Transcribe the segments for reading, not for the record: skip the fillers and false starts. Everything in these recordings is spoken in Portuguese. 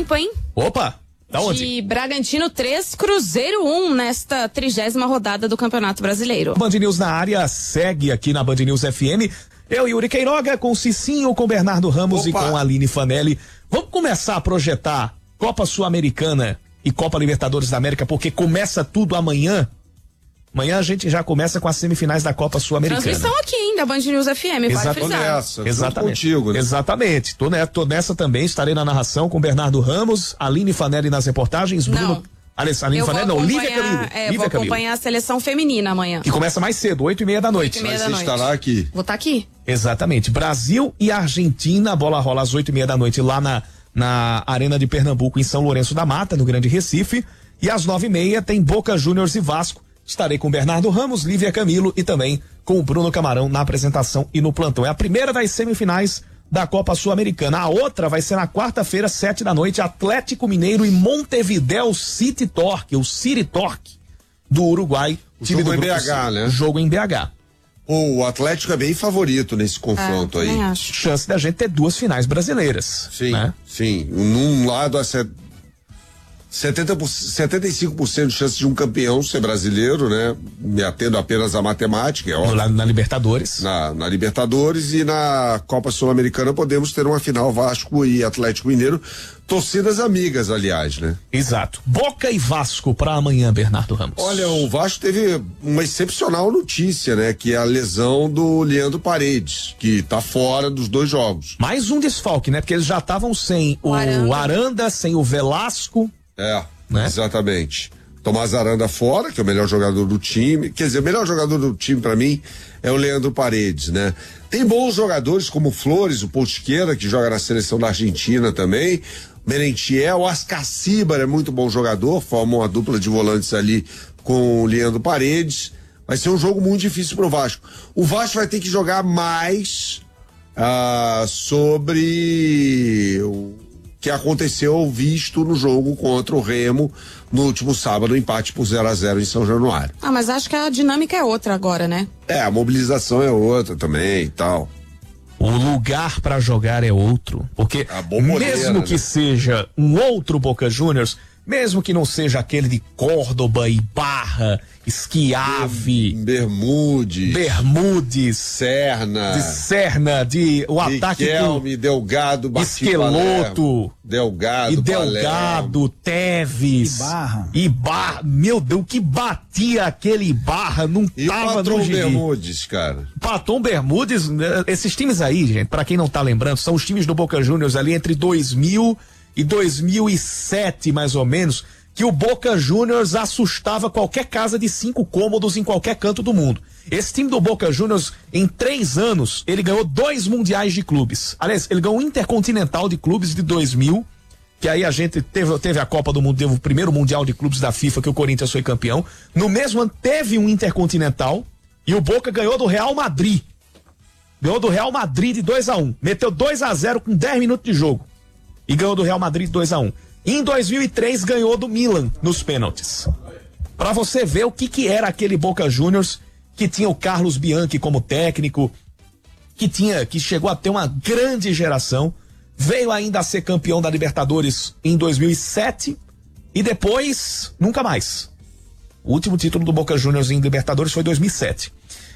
tempo, hein? Opa! Da onde? De Bragantino 3, Cruzeiro 1, nesta 30ª rodada do Campeonato Brasileiro. Band News na área, segue aqui na Band News FM. Eu, Yuri Queiroga, com Cicinho, com Bernardo Ramos e com Aline Fanelli. Vamos começar a projetar Copa Sul-Americana e Copa Libertadores da América, porque começa tudo amanhã. Amanhã a gente já começa com as semifinais da Copa Sul-Americana. Transmissão aqui, hein, da Band News FM, vale frisar. Exatamente. Contigo, né? Exatamente. Tô nessa também, estarei na narração com Bernardo Ramos, Aline Fanelli nas reportagens, Bruno... Aline Fanelli, não, Lívia Camilo. Vou acompanhar a seleção feminina amanhã. Que começa mais cedo, 8h30 da noite. Mas você estará aqui. Vou estar aqui. Exatamente. Brasil e Argentina, a bola rola às 8h30 da noite lá na Arena de Pernambuco, em São Lourenço da Mata, no Grande Recife. E às 9h30 tem Boca Juniors e Vasco. Estarei com Bernardo Ramos, Lívia Camilo e também com o Bruno Camarão na apresentação e no plantão. É a primeira das semifinais da Copa Sul-Americana. A outra vai ser na quarta-feira, 7 da noite, Atlético Mineiro e Montevidéu City Torque, o City Torque do Uruguai. O time jogo do em BH, né? Jogo em BH. O Atlético é bem favorito nesse confronto aí. Acho. Chance da gente ter duas finais brasileiras. Sim, né? sim. Num lado, 75% de chance de um campeão ser brasileiro, né? Me atendo apenas à matemática, é óbvio. Na Libertadores. Na Libertadores, e na Copa Sul-Americana podemos ter uma final Vasco e Atlético Mineiro, torcidas amigas, aliás, né? Exato. Boca e Vasco para amanhã, Bernardo Ramos. Olha, o Vasco teve uma excepcional notícia, né? Que é a lesão do Leandro Paredes, que tá fora dos 2 jogos. Mais um desfalque, né? Porque eles já estavam sem o Aranda, sem o Velasco. Né? Exatamente. Tomás Aranda fora, que é o melhor jogador do time. Quer dizer, o melhor jogador do time pra mim é o Leandro Paredes, né? Tem bons jogadores como Flores, o Pontiqueira, que joga na seleção da Argentina também. Merentiel, o Ascacibar é muito bom jogador, forma uma dupla de volantes ali com o Leandro Paredes. Vai ser um jogo muito difícil pro Vasco. O Vasco vai ter que jogar mais sobre o que aconteceu visto no jogo contra o Remo no último sábado, o empate por 0-0 em São Januário. Mas acho que a dinâmica é outra agora, né? A mobilização é outra também e tal. O lugar para jogar é outro, porque mesmo que seja um outro Boca Juniors, mesmo que não seja aquele de Córdoba e Barra, Schiavi, Bermudes, Serna, o ataque Riquelme, Delgado, Esqueloto, Delgado, Teves e Barra. Meu Deus, que batia aquele Barra, não e tava no gibi. Bermudes, cara. Paton Bermudes, esses times aí, gente, pra quem não tá lembrando, são os times do Boca Juniors ali entre 2000 e 2007, mais ou menos, que o Boca Juniors assustava qualquer casa de 5 cômodos em qualquer canto do mundo. Esse time do Boca Juniors, em 3 anos, ele ganhou 2 mundiais de clubes. Aliás, ele ganhou um Intercontinental de Clubes de 2000, que aí a gente teve a Copa do Mundo, teve o primeiro Mundial de Clubes da FIFA, que o Corinthians foi campeão. No mesmo ano, teve um Intercontinental, e o Boca ganhou do Real Madrid. Ganhou do Real Madrid de 2-1. Meteu 2-0 com 10 minutos de jogo. E ganhou do Real Madrid 2-1. Em 2003 ganhou do Milan nos pênaltis. Pra você ver o que era aquele Boca Juniors, que tinha o Carlos Bianchi como técnico, que chegou a ter uma grande geração, veio ainda a ser campeão da Libertadores em 2007 e depois nunca mais. O último título do Boca Juniors em Libertadores foi 2007.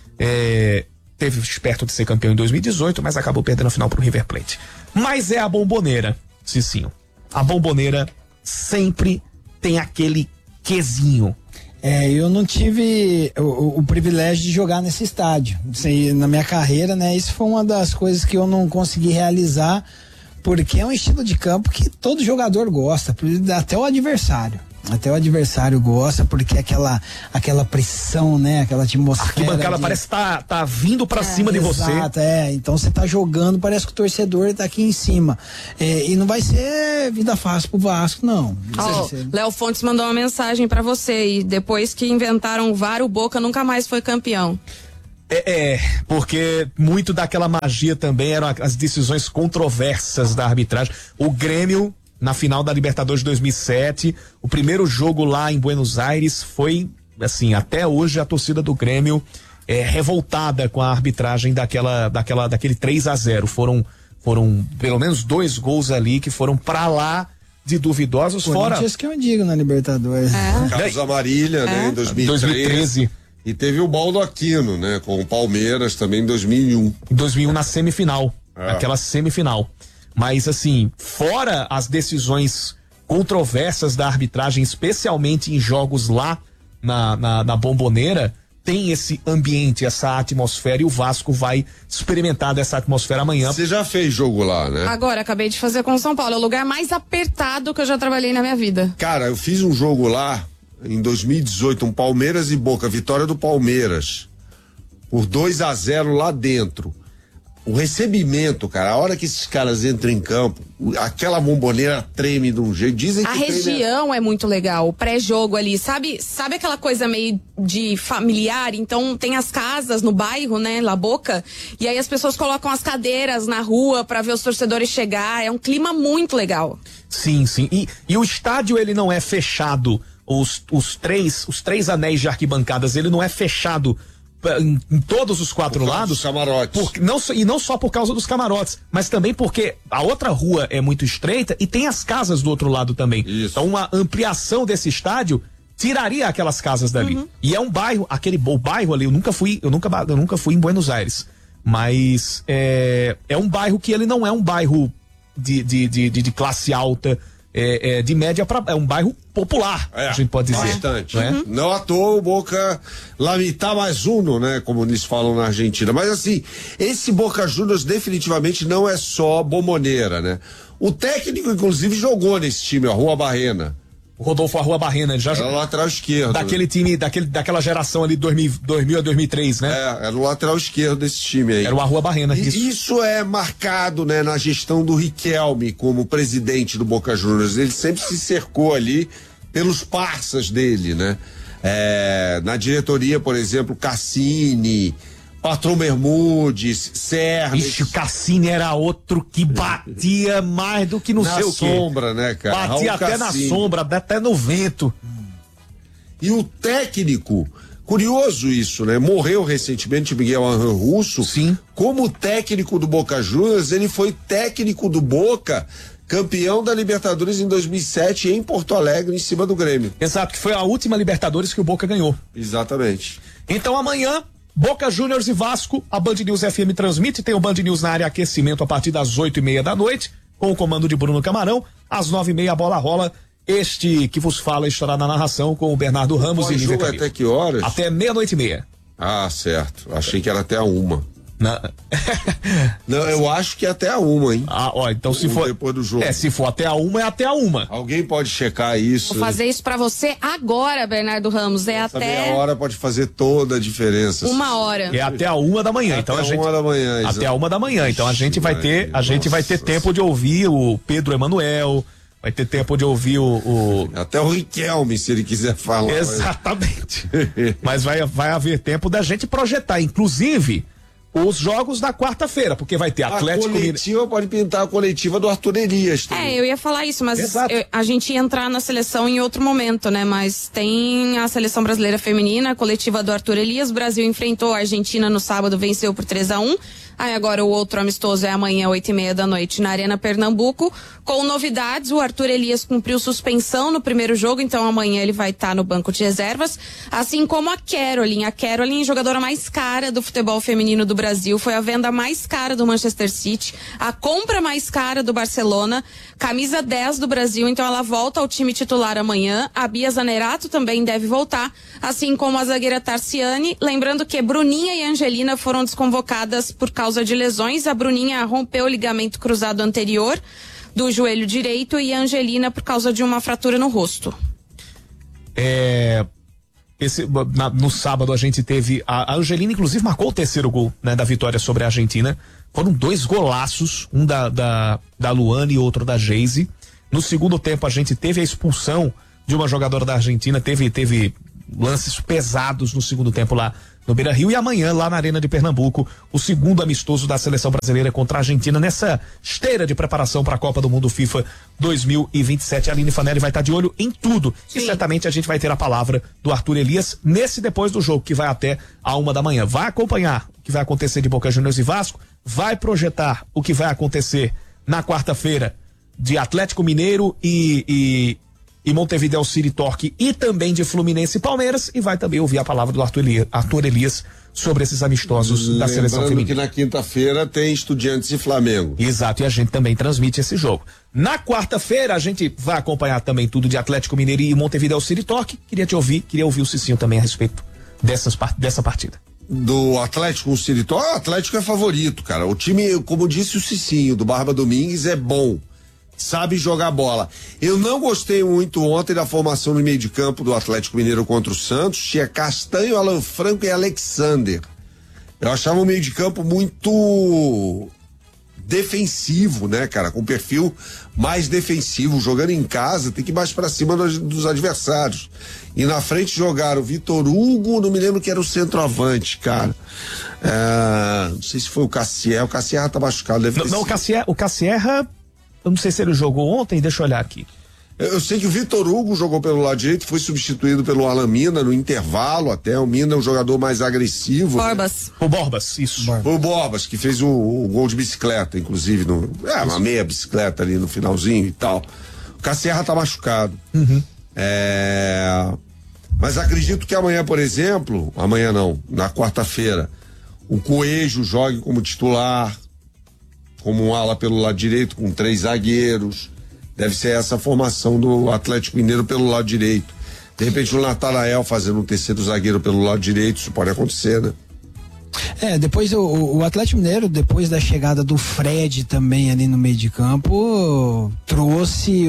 Teve perto de ser campeão em 2018, mas acabou perdendo a final pro River Plate. Mas é a Bomboneira, Cicinho. A Bomboneira sempre tem aquele quesinho. Eu não tive o privilégio de jogar nesse estádio. Na minha carreira, né? Isso foi uma das coisas que eu não consegui realizar, porque é um estilo de campo que todo jogador gosta, até o adversário. Até o adversário gosta, porque aquela pressão, né? Aquela atmosfera. A arquibancada parece tá vindo pra cima de você. Exato, então você tá jogando, parece que o torcedor tá aqui em cima. E não vai ser vida fácil pro Vasco, não. Léo Fontes mandou uma mensagem pra você, e depois que inventaram o VAR, o Boca nunca mais foi campeão. Porque muito daquela magia também eram as decisões controversas da arbitragem. O Grêmio, na final da Libertadores de 2007, o primeiro jogo lá em Buenos Aires foi, assim, até hoje a torcida do Grêmio revoltada com a arbitragem daquele 3-0. Foram pelo menos 2 gols ali que foram pra lá de duvidosos, fora. Corinthians que eu digo na Libertadores. Carlos Amarília, né, em 2013. E teve o Baldo Aquino, né, com o Palmeiras também em 2001. Em 2001 na semifinal, aquela semifinal. Mas assim, fora as decisões controversas da arbitragem, especialmente em jogos lá na Bombonera, tem esse ambiente, essa atmosfera, e o Vasco vai experimentar dessa atmosfera amanhã. Você já fez jogo lá, né? Agora, acabei de fazer com o São Paulo, é o lugar mais apertado que eu já trabalhei na minha vida. Cara, eu fiz um jogo lá em 2018, um Palmeiras e Boca, vitória do Palmeiras, por 2-0 lá dentro. O recebimento, cara, a hora que esses caras entram em campo, aquela Bombonera treme de um jeito. Dizem que a região é muito legal, o pré-jogo ali, sabe aquela coisa meio de familiar? Então tem as casas no bairro, né, La Boca, e aí as pessoas colocam as cadeiras na rua pra ver os torcedores chegar, é um clima muito legal. Sim. E o estádio, ele não é fechado, os três anéis de arquibancadas, ele não é fechado em todos os quatro lados, camarotes. Não só por causa dos camarotes, mas também porque a outra rua é muito estreita e tem as casas do outro lado também. Isso. Então uma ampliação desse estádio tiraria aquelas casas dali. E é um bairro, o bairro ali, eu nunca fui em Buenos Aires, mas é um bairro que ele não é um bairro de classe alta, de média é um bairro popular, a gente pode dizer. Bastante. Né? Não à toa o Boca la mitad mais uno, né? Como eles falam na Argentina. Mas assim, esse Boca Juniors definitivamente não é só Bombonera, né? O técnico, inclusive, jogou nesse time, a Rua Barrena. O Rodolfo Arrua Barrena, ele já jogou. Era o lateral esquerdo. Daquele time, daquela geração ali, 2000 a 2003, né? Era o lateral esquerdo desse time aí. Era o Arrua Barrena. Isso é marcado, né, na gestão do Riquelme como presidente do Boca Juniors. Ele sempre se cercou ali pelos parças dele, né? Na diretoria, por exemplo, Cassini, Patrão Bermudes, Serra. Ixi, o Cassini era outro que batia mais do que não sei o quê. Na sombra, né, cara? Batia até na sombra, até no vento. E o técnico, curioso isso, né? Morreu recentemente o Miguel Ángel Russo. Sim. Como técnico do Boca Juniors, ele foi técnico do Boca, campeão da Libertadores em 2007 em Porto Alegre, em cima do Grêmio. Exato, que foi a última Libertadores que o Boca ganhou. Exatamente. Então amanhã, Boca Juniors e Vasco, a Band News FM transmite, tem o Band News na área aquecimento a partir das 8:30 da noite, com o comando de Bruno Camarão. Às 9:30 a bola rola. Este que vos fala estará na narração com o Bernardo Ramos e Lívia Camilo. Até que horas? Até 00:30. Ah, certo. Achei que era até a 1. Não, eu acho que é até a 1, hein? Então se for depois do jogo. Se for até a 1, é até a 1. Alguém pode checar isso? Vou fazer isso pra você agora, Bernardo Ramos. Essa meia hora pode fazer toda a diferença. 1h. É até a 1 da manhã. Então a gente 1 da manhã. Até a 1 da manhã. Então a gente vai ter tempo de ouvir o Pedro Emanuel. Vai ter tempo de ouvir até o Riquelme, se ele quiser falar. Exatamente. Mas vai haver tempo da gente projetar, inclusive, os jogos da quarta-feira, porque vai ter Atlético Mineiro. A coletiva pode pintar a coletiva do Arthur Elias também. Eu ia falar isso, mas a gente ia entrar na seleção em outro momento, né? Mas tem a seleção brasileira feminina, a coletiva do Arthur Elias. O Brasil enfrentou a Argentina no sábado, venceu por 3-1. Aí agora o outro amistoso é amanhã, 8:30 da noite, na Arena Pernambuco. Com novidades, o Arthur Elias cumpriu suspensão no primeiro jogo, então amanhã ele vai estar no banco de reservas. Assim como a Caroline. A Caroline, jogadora mais cara do futebol feminino do Brasil, foi a venda mais cara do Manchester City, a compra mais cara do Barcelona, camisa 10 do Brasil, então ela volta ao time titular amanhã. A Bia Zanerato também deve voltar, assim como a zagueira Tarciane. Lembrando que Bruninha e Angelina foram desconvocadas por causa de lesões. A Bruninha rompeu o ligamento cruzado anterior do joelho direito e a Angelina por causa de uma fratura no rosto. No sábado a gente teve a Angelina, inclusive marcou o terceiro gol, né, da vitória sobre a Argentina. Foram 2 golaços, um da Luane e outro da Geise. No segundo tempo a gente teve a expulsão de uma jogadora da Argentina, teve lances pesados no segundo tempo lá no Beira-Rio, e amanhã lá na Arena de Pernambuco, o segundo amistoso da seleção brasileira contra a Argentina nessa esteira de preparação para a Copa do Mundo FIFA 2027. A Aline Fanelli vai estar de olho em tudo. Sim. E certamente a gente vai ter a palavra do Arthur Elias nesse depois do jogo, que vai até a 1 da manhã. Vai acompanhar o que vai acontecer de Boca Juniors e Vasco, vai projetar o que vai acontecer na quarta-feira de Atlético Mineiro e Montevideo City Torque e também de Fluminense e Palmeiras, e vai também ouvir a palavra do Arthur Elias sobre esses amistosos da seleção feminina. Que na quinta-feira tem Estudiantes e Flamengo. Exato, e a gente também transmite esse jogo. Na quarta-feira a gente vai acompanhar também tudo de Atlético Mineiro e Montevideo City Torque. Queria ouvir o Cicinho também a respeito dessa partida. Do Atlético com o City Torque, o Atlético é favorito, cara. O time, como disse o Cicinho, do Barba Domingues, é bom. Sabe jogar bola. Eu não gostei muito ontem da formação no meio de campo do Atlético Mineiro contra o Santos. Tinha Castanho, Alan Franco e Alexander. Eu achava o meio de campo muito defensivo, né, cara? Com perfil mais defensivo. Jogando em casa, tem que ir mais pra cima dos adversários. E na frente jogaram o Vitor Hugo, não me lembro que era o centroavante, cara. Não sei se foi o Cassierra. O Cassierra tá machucado. O Cassierra. Eu não sei se ele jogou ontem, deixa eu olhar aqui. Eu sei que o Vitor Hugo jogou pelo lado direito, foi substituído pelo Alan Mina no intervalo até. O Mina é um jogador mais agressivo. Borbas. Né? O Borbas, isso. Foi o Borbas, que fez o gol de bicicleta, inclusive. Uma meia bicicleta ali no finalzinho e tal. O Cassierra tá machucado. Uhum. Mas acredito que amanhã, por exemplo, amanhã não, na quarta-feira, o Coelho jogue como titular, como um ala pelo lado direito, com 3 zagueiros. Deve ser essa a formação do Atlético Mineiro pelo lado direito. De repente o Natanael fazendo um terceiro zagueiro pelo lado direito, isso pode acontecer, né? Depois o Atlético Mineiro, depois da chegada do Fred também ali no meio de campo, trouxe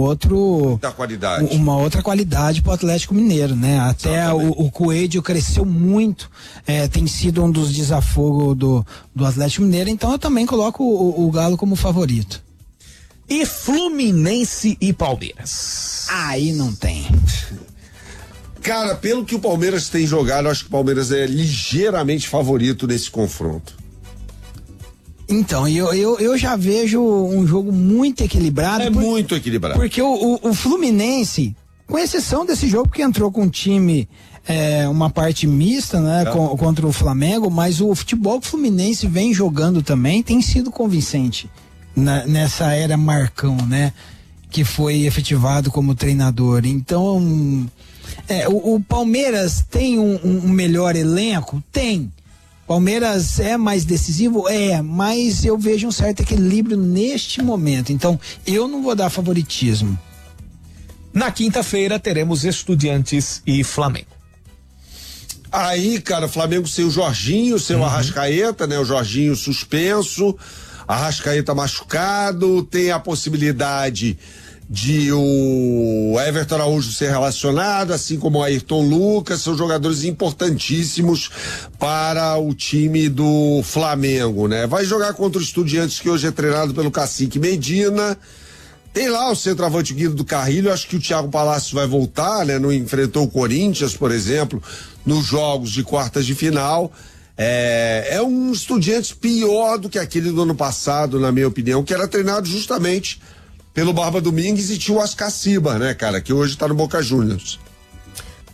uma outra qualidade para o Atlético Mineiro, né? Até o Coelho cresceu muito, tem sido um dos desafogos do Atlético Mineiro, então eu também coloco o Galo como favorito. E Fluminense e Palmeiras? Aí não tem. Cara, pelo que o Palmeiras tem jogado, eu acho que o Palmeiras é ligeiramente favorito nesse confronto. Então, eu já vejo um jogo muito equilibrado. Muito equilibrado. Porque o Fluminense, com exceção desse jogo que entrou com um time, uma parte mista, né, contra o Flamengo, mas o futebol que o Fluminense vem jogando também tem sido convincente nessa era Marcão, né, que foi efetivado como treinador. Então, o Palmeiras tem um melhor elenco? Tem. Palmeiras é mais decisivo? Mas eu vejo um certo equilíbrio neste momento. Então, eu não vou dar favoritismo. Na quinta-feira teremos Estudiantes e Flamengo. Aí, cara, o Flamengo sem o Jorginho, sem o Arrascaeta, né? O Jorginho suspenso, Arrascaeta machucado, tem a possibilidade de o Everton Araújo ser relacionado, assim como o Ayrton Lucas, são jogadores importantíssimos para o time do Flamengo, né? Vai jogar contra o Estudiantes, que hoje é treinado pelo Cacique Medina. Tem lá o centroavante Guido do Carrilho, acho que o Thiago Palácio vai voltar, né? Não enfrentou o Corinthians, por exemplo, nos jogos de quartas de final. É um Estudiantes pior do que aquele do ano passado, na minha opinião, que era treinado justamente pelo Barba Domingues e tinha o Ascaciba, né, cara, que hoje tá no Boca Juniors.